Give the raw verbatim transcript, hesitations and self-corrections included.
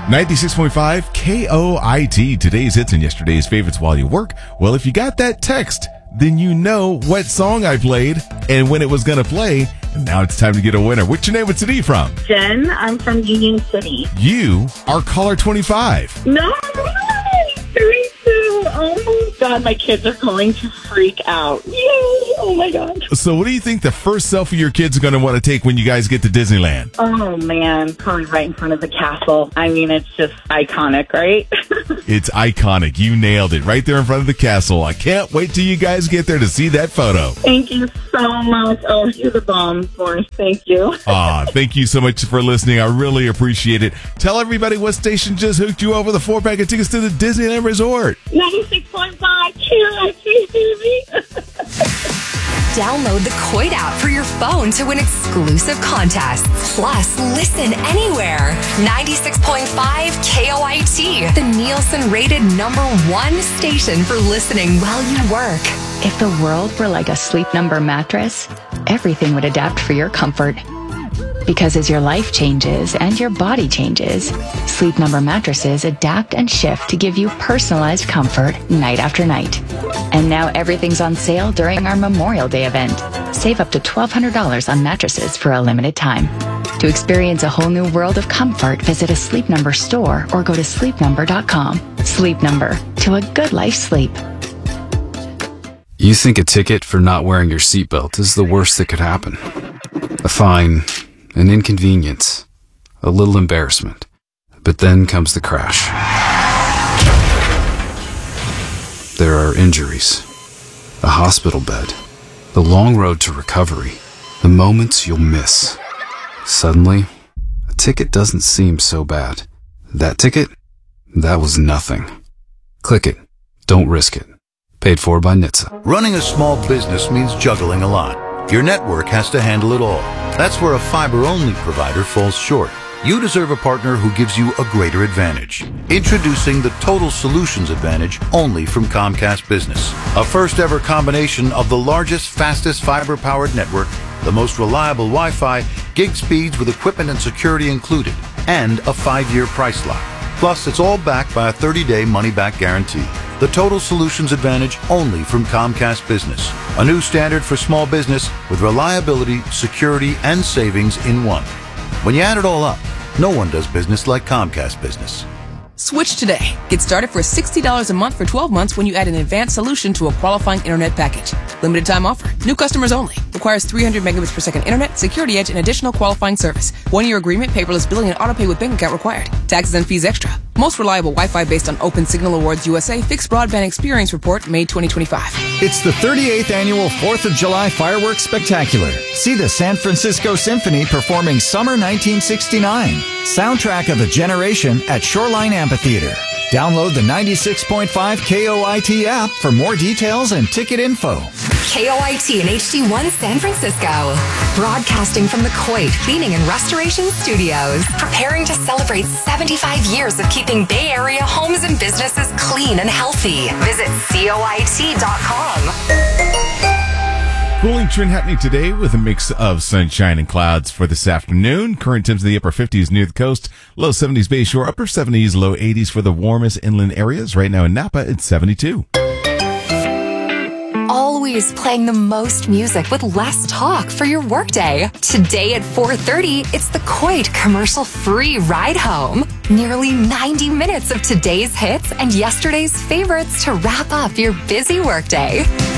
ninety-six point five K O I T, today's hits and yesterday's favorites while you work. Well, if you got that text, then you know what song I played and when it was going to play. And now it's time to get a winner. What's your name and city from? Jen, I'm from Union City. You are caller twenty-five. No, thirty-two. Oh my God, my kids are going to freak out. Yay! Oh my God. So what do you think the first selfie your kids are going to want to take when you guys get to Disneyland? Oh man, probably right in front of the castle. I mean, it's just iconic, right? It's iconic. You nailed it. Right there in front of the castle. I can't wait till you guys get there to see that photo. Thank you so much. Oh, you're the bomb, Forrest. Thank you. Ah, thank you so much for listening. I really appreciate it. Tell everybody what station just hooked you over the four-pack of tickets to the Disneyland Resort. ninety-six point five K O I T, baby. Download the Coit app for your phone to win exclusive contests. Plus, listen anywhere. ninety-six point five K O I T, the Nielsen-rated number one station for listening while you work. If the world were like a Sleep Number mattress, everything would adapt for your comfort. Because as your life changes and your body changes, Sleep Number mattresses adapt and shift to give you personalized comfort night after night. And now everything's on sale during our Memorial Day event. Save up to twelve hundred dollars on mattresses for a limited time. To experience a whole new world of comfort, visit a Sleep Number store or go to sleep number dot com. Sleep Number, to a good life sleep. You think a ticket for not wearing your seatbelt is the worst that could happen. A fine, an inconvenience, a little embarrassment. But then comes the crash. There are injuries, a hospital bed, the long road to recovery, the moments you'll miss. Suddenly, a ticket doesn't seem so bad. That ticket? That was nothing. Click it. Don't risk it. Paid for by N H T S A. Running a small business means juggling a lot. Your network has to handle it all. That's where a fiber-only provider falls short. You deserve a partner who gives you a greater advantage. Introducing the Total Solutions Advantage only from Comcast Business. A first-ever combination of the largest, fastest fiber-powered network, the most reliable Wi-Fi, gig speeds with equipment and security included, and a five-year price lock. Plus, it's all backed by a thirty-day money-back guarantee. The Total Solutions Advantage only from Comcast Business. A new standard for small business with reliability, security, and savings in one. When you add it all up, no one does business like Comcast Business. Switch today. Get started for sixty dollars a month for twelve months when you add an advanced solution to a qualifying internet package. Limited time offer. New customers only. Requires three hundred megabits per second internet, security edge, and additional qualifying service. One-year agreement, paperless billing, and autopay with bank account required. Taxes and fees extra. Most reliable Wi-Fi based on Open Signal Awards U S A Fixed Broadband Experience Report, May twenty twenty-five. It's the thirty-eighth Annual fourth of July Fireworks Spectacular. See the San Francisco Symphony performing Summer nineteen sixty-nine, soundtrack of a generation at Shoreline Amphitheater. Download the ninety-six point five K O I T app for more details and ticket info. K O I T and H D one San Francisco. Broadcasting from the Coit Cleaning and Restoration Studios. Preparing to celebrate seventy-five years of keeping Bay Area homes and businesses clean and healthy. Visit coit dot com. Cooling trend happening today with a mix of sunshine and clouds for this afternoon. Current temps in the upper fifties near the coast. Low seventies Bay Shore, upper seventies, low eighties for the warmest inland areas. Right now in Napa, it's seventy-two. Always playing the most music with less talk for your workday. Today at four thirty, it's the Coit commercial-free ride home. Nearly ninety minutes of today's hits and yesterday's favorites to wrap up your busy workday.